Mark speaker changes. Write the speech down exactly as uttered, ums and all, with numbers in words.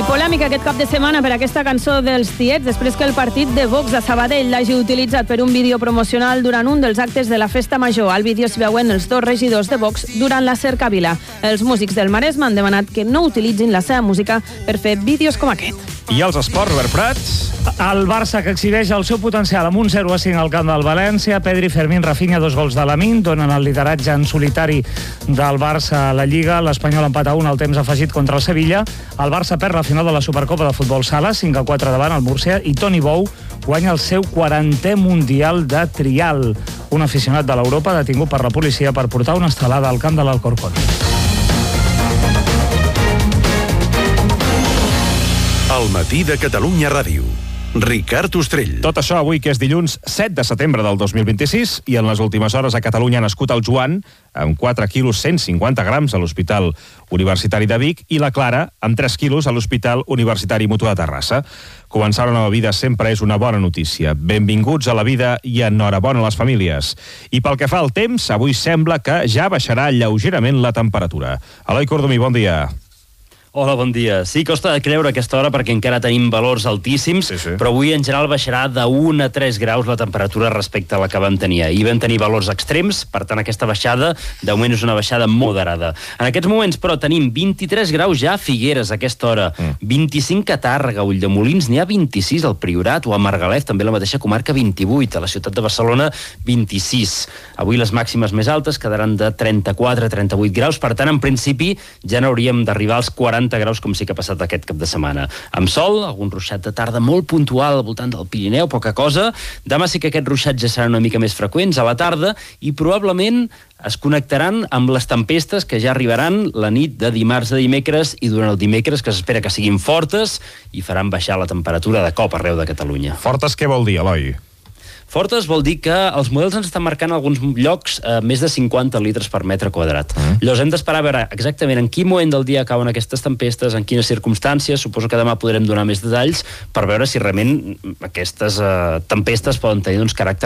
Speaker 1: polèmica aquest cap de setmana per aquesta cançó dels Tiets, després que el partit de Vox a Sabadell l'hagi utilitzat per un vídeo promocional durant un dels actes de la festa major. Al vídeo s'hi veuen els dos regidors de Vox durant la cercavila. Els músics del Maresme han demanat que no utilitzin la seva música per fer vídeos com aquest.
Speaker 2: I els esports, Robert Prats?
Speaker 3: El Barça, que exhibeix el seu potencial amb un zero a cinc al camp del València. Pedri, Fermín, Rafinha, dos gols de Lamine, donen el lideratge en solitari del Barça a la Lliga. L'Espanyol empat a un al temps afegit contra el Sevilla. El Barça perd la final de la Supercopa de Futbol Sala, cinc a quatre davant el Múrcia, i Toni Bou guanya el seu quarantè Mundial de Trial. Un aficionat de l'Europa detingut per la policia per portar una estelada al camp de l'Alcorcón.
Speaker 4: El matí de Catalunya Ràdio. Ricard Ostrell.
Speaker 2: Tot això avui, que és dilluns set de setembre del dos mil vint-i-sis, i en les últimes hores a Catalunya ha nascut el Joan, amb quatre quilos cent cinquanta grams a l'Hospital Universitari de Vic, i la Clara, amb tres quilos a l'Hospital Universitari Mutu de Terrassa. Començar una nova vida sempre és una bona notícia. Benvinguts a la vida i enhorabona a les famílies. I pel que fa al temps, avui sembla que ja baixarà lleugerament la temperatura. Eloi Cordomí, bon dia.
Speaker 5: Hola, bon dia. Sí, costa de creure aquesta hora perquè encara tenim valors altíssims, sí, sí. Però avui en general baixarà de un a tres graus la temperatura respecte a la que vam tenir ahir. Vam tenir valors extrems, per tant aquesta baixada de moment és una baixada moderada. En aquests moments, però, tenim vint-i-tres graus ja a Figueres a aquesta hora, mm. vint-i-cinc a Tàrrega, Ulldemolins, n'hi ha vint-i-sis al Priorat, o a Margalef, també la mateixa comarca, vint-i-vuit, a la ciutat de Barcelona, vint-i-sis. Avui les màximes més altes quedaran de trenta-quatre a trenta-vuit graus, per tant, en principi, ja n'hauríem d'arribar als quaranta graus, com sí que ha passat aquest cap de setmana. Amb sol, algun ruixat de tarda molt puntual al voltant del Pirineu, poca cosa. Demà sí que aquests ruixats ja seran una mica més freqüents a la tarda i probablement es connectaran amb les tempestes que ja arribaran la nit de dimarts a dimecres i durant el dimecres, que s'espera que siguin fortes i faran baixar la temperatura de cop arreu de Catalunya.
Speaker 2: Fortes què vol dir, Eloi?
Speaker 5: Fortes vol dir que els models ens estan marcant en alguns llocs eh, més de cinquanta litres per metre quadrat. Mm. Llavors hem d'esperar a veure exactament en quin moment del dia cauen aquestes tempestes, en quines circumstàncies. Suposo que demà podrem donar més detalls per veure si realment aquestes eh, tempestes poden tenir doncs, caràcter